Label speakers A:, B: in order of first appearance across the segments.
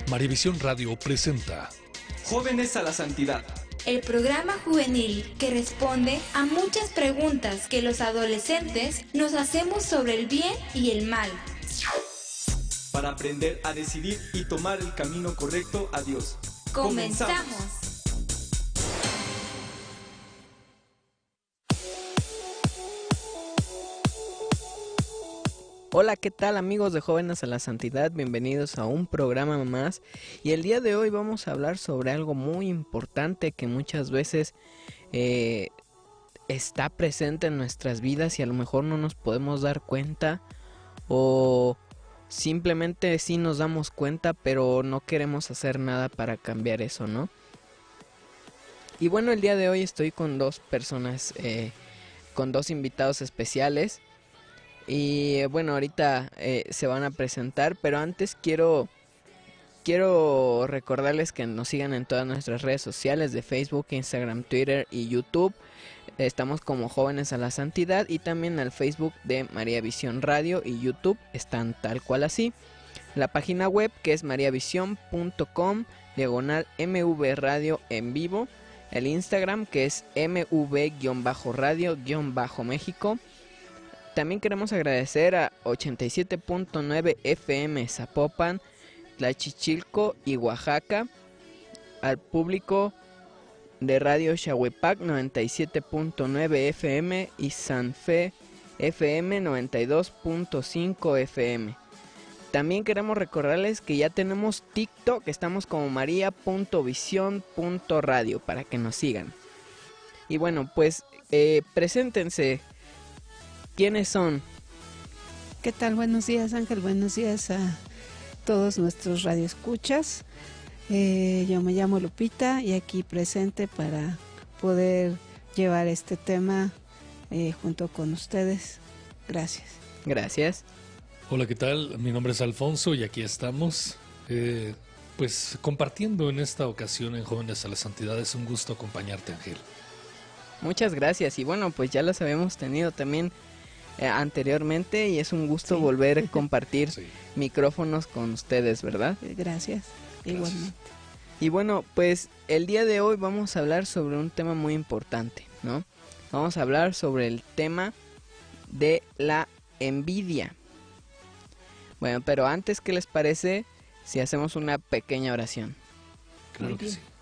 A: Mariavisión Radio presenta
B: Jóvenes a la Santidad.
C: El programa juvenil que responde a muchas preguntas que los adolescentes nos hacemos sobre el bien y el mal.
B: Para aprender a decidir y tomar el camino correcto a Dios.
C: ¡Comenzamos!
D: Hola, ¿qué tal amigos de Jóvenes a la Santidad? Bienvenidos a un programa más. Y el día de hoy vamos a hablar sobre algo muy importante que muchas veces está presente en nuestras vidas y a lo mejor no nos podemos dar cuenta, o simplemente sí nos damos cuenta pero no queremos hacer nada para cambiar eso, ¿no? Y bueno, el día de hoy estoy con dos personas, con dos invitados especiales. Y bueno, ahorita se van a presentar, pero antes quiero recordarles que nos sigan en todas nuestras redes sociales de Facebook, Instagram, Twitter y YouTube. Estamos como Jóvenes a la Santidad, y también al Facebook de Mariavisión Radio y YouTube están tal cual así. La página web, que es mariavision.com/MV Radio en vivo. El Instagram, que es MV-radio-México. También queremos agradecer a 87.9 FM Zapopan, Tlachichilco y Oaxaca, al público de Radio Xahuepac 97.9 FM y San Fe FM 92.5 FM. También queremos recordarles que ya tenemos TikTok, estamos como maria.vision.radio para que nos sigan. Y bueno, pues preséntense. ¿Quiénes son?
E: ¿Qué tal? Buenos días, Ángel. Buenos días a todos nuestros radioescuchas. Yo me llamo Lupita y aquí presente para poder llevar este tema junto con ustedes. Gracias.
D: Gracias.
A: Hola, ¿qué tal? Mi nombre es Alfonso y aquí estamos pues compartiendo en esta ocasión en Jóvenes a la Santidad. Es un gusto acompañarte, Ángel.
D: Muchas gracias. Y bueno, pues ya los habíamos tenido también anteriormente y es un gusto volver a compartir micrófonos con ustedes, ¿verdad?
E: Gracias, igualmente.
D: Y bueno, pues el día de hoy vamos a hablar sobre un tema muy importante, ¿no? Vamos a hablar sobre el tema de la envidia. Bueno, pero antes, ¿qué les parece si hacemos una pequeña oración?
A: Claro que sí.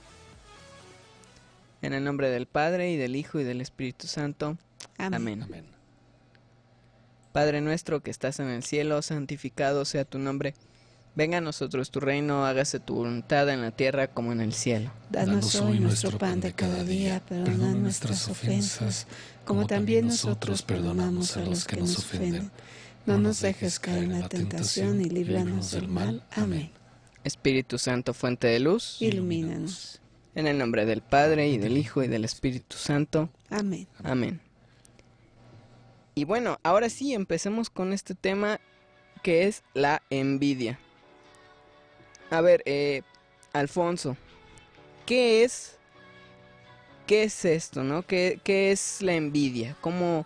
D: En el nombre del Padre, y del Hijo, y del Espíritu Santo. Amén.
A: Amén.
D: Padre nuestro que estás en el cielo, santificado sea tu nombre. Venga a nosotros tu reino, hágase tu voluntad en la tierra como en el cielo.
E: Danos hoy nuestro pan de cada día, perdona nuestras ofensas, como también nosotros perdonamos a los que nos ofenden. No nos dejes caer en la tentación y líbranos del mal. Amén.
D: Espíritu Santo, fuente de luz,
E: Ilumínanos.
D: en el nombre del Padre, y del Hijo, y del Espíritu Santo.
E: Amén.
D: Amén. Y bueno, ahora sí, empecemos con este tema que es la envidia. A ver, Alfonso, ¿qué es esto, no? ¿Qué es la envidia? ¿Cómo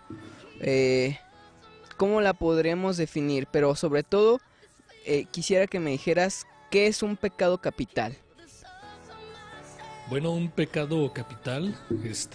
D: la podríamos definir? Pero sobre todo, quisiera que me dijeras qué es un pecado capital.
A: Bueno, un pecado capital es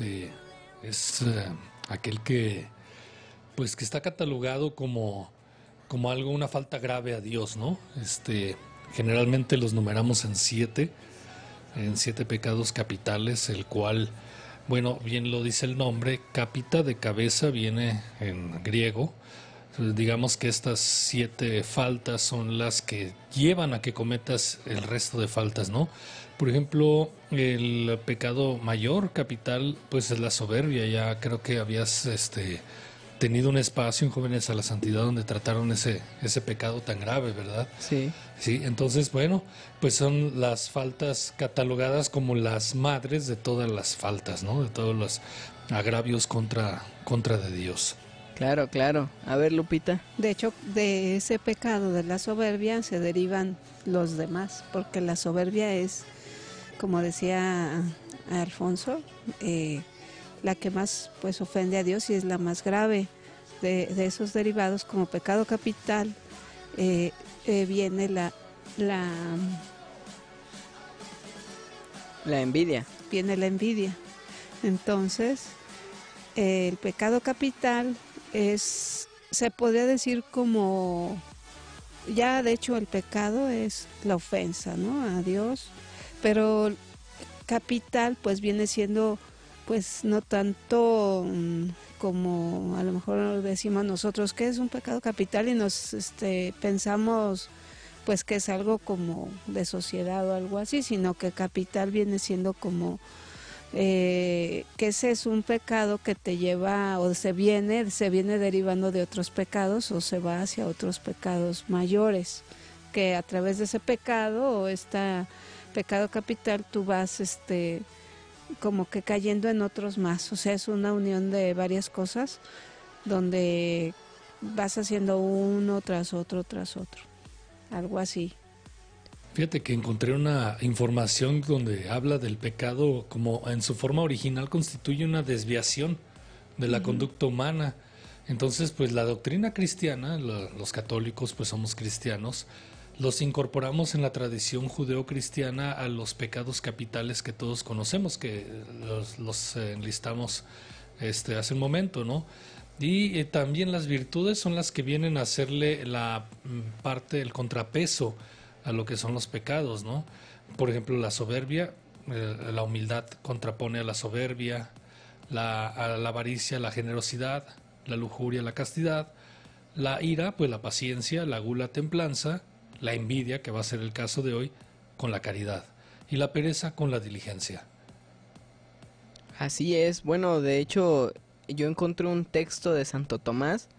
A: aquel que está catalogado como algo, una falta grave a Dios, ¿no? Generalmente los numeramos en siete pecados capitales, el cual, bueno, bien lo dice el nombre, capita de cabeza viene en griego. Digamos que estas 7 faltas son las que llevan a que cometas el resto de faltas, ¿no? Por ejemplo, el pecado mayor capital, pues es la soberbia. Ya creo que habías tenido un espacio en Jóvenes a la Santidad donde trataron ese pecado tan grave, ¿verdad?
D: Sí.
A: Sí, entonces, bueno, pues son las faltas catalogadas como las madres de todas las faltas, ¿no? De todos los agravios contra de Dios.
D: Claro, claro. A ver, Lupita.
E: De hecho, de ese pecado de la soberbia se derivan los demás, porque la soberbia es, como decía Alfonso, la que más pues ofende a Dios y es la más grave. De esos derivados como pecado capital viene
D: La envidia.
E: Viene la envidia. Entonces, el pecado capital se podría decir como, ya de hecho el pecado es la ofensa, ¿no?, a Dios, pero capital pues viene siendo pues no tanto como a lo mejor decimos nosotros que es un pecado capital y nos pensamos pues que es algo como de sociedad o algo así, sino que capital viene siendo como que ese es un pecado que te lleva o se viene derivando de otros pecados o se va hacia otros pecados mayores, que a través de ese pecado o pecado capital tú vas como que cayendo en otros más, o sea, es una unión de varias cosas donde vas haciendo uno tras otro, algo así.
A: Fíjate que encontré una información donde habla del pecado como en su forma original constituye una desviación de la conducta humana. Entonces, pues la doctrina cristiana, los católicos pues somos cristianos, los incorporamos en la tradición judeocristiana a los pecados capitales que todos conocemos, que los enlistamos hace un momento, ¿no? Y también las virtudes son las que vienen a hacerle la parte, el contrapeso a lo que son los pecados, ¿no? Por ejemplo, la soberbia, la humildad contrapone a la soberbia, a la avaricia, la generosidad, la lujuria, la castidad, la ira, pues la paciencia, la gula, templanza, la envidia, que va a ser el caso de hoy, con la caridad, y la pereza con la diligencia.
D: Así es. Bueno, de hecho, yo encontré un texto de Santo Tomás